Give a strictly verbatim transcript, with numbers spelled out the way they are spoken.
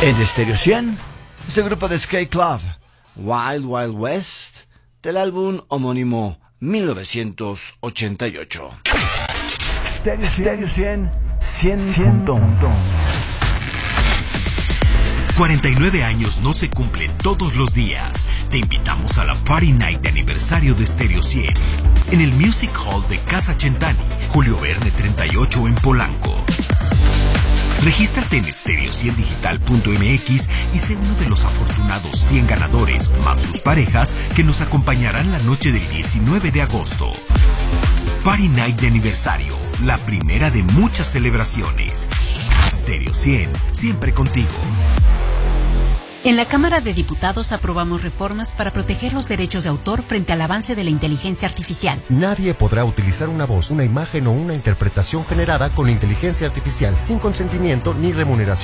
En Stereo cien, este grupo de skate club, Wild Wild West, del álbum homónimo mil novecientos ochenta y ocho. Stereo cien, cien punto uno. cuarenta y nueve años no se cumplen todos los días. Te invitamos a la Party Night de aniversario de Stereo cien en el Music Hall de Casa Centani, Julio Verne treinta y ocho en Polanco. Regístrate en stereo cien digital punto m x y sé uno de los afortunados cien ganadores, más sus parejas, que nos acompañarán la noche del diecinueve de agosto. Party Night de aniversario, la primera de muchas celebraciones. Stereo cien, siempre contigo. En la Cámara de Diputados aprobamos reformas para proteger los derechos de autor frente al avance de la inteligencia artificial. Nadie podrá utilizar una voz, una imagen o una interpretación generada con inteligencia artificial sin consentimiento ni remuneración.